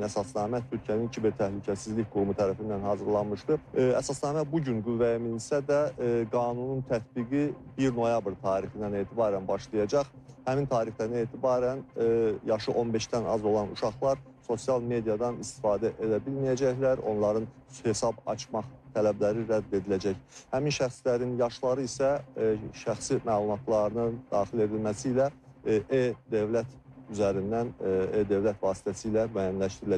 Həmin əsasnamə Türkiyənin Kiber Təhlükəsizlik Qurumu tərəfindən hazırlanmışdı. Əsasnamə bugün qüvvəyə minsə də qanunun tətbiqi 1 noyabr tarixindən etibarən başlayacaq. Həmin tarixdən etibarən yaşı 15-dən az olan uşaqlar sosial mediadan istifadə edə bilməyəcəklər, onların hesab açmaq tələbləri rədd ediləcək. Həmin şəxslərin yaşları isə şəxsi məlumatlarının daxil edilməsi ilə e-Dövlət üzərindən, e-Dövlət vasitəsilə müəyyənləşdiriləcək.